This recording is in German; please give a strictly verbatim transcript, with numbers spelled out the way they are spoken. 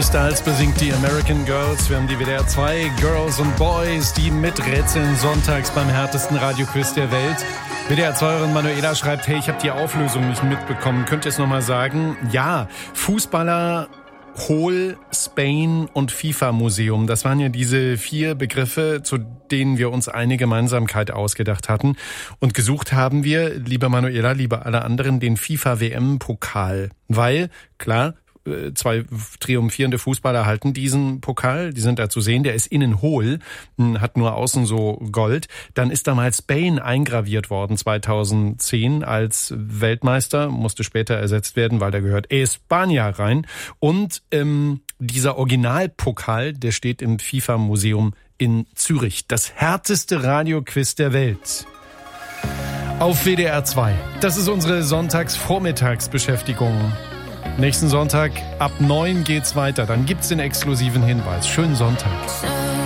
Harry Styles besingt die American Girls. Wir haben die W D R zwei Girls und Boys, die miträtseln sonntags beim härtesten Radioquiz der Welt. W D R zwei-Hörerin Manuela schreibt, hey, ich habe die Auflösung nicht mitbekommen. Könnt ihr es nochmal sagen? Ja, Fußballer, Hol, Spain und FIFA-Museum. Das waren ja diese vier Begriffe, zu denen wir uns eine Gemeinsamkeit ausgedacht hatten. Und gesucht haben wir, liebe Manuela, liebe alle anderen, den FIFA-W M-Pokal. Weil, klar, zwei triumphierende Fußballer halten diesen Pokal, die sind da zu sehen, der ist innen hohl, hat nur außen so Gold. Dann ist da mal Spain eingraviert worden zweitausendzehn als Weltmeister, musste später ersetzt werden, weil da gehört España rein. Und ähm, dieser Originalpokal, der steht im FIFA-Museum in Zürich. Das härteste Radioquiz der Welt. Auf W D R zwei. Das ist unsere Sonntagsvormittagsbeschäftigung. Nächsten Sonntag ab neun geht's weiter. Dann gibt's den exklusiven Hinweis. Schönen Sonntag.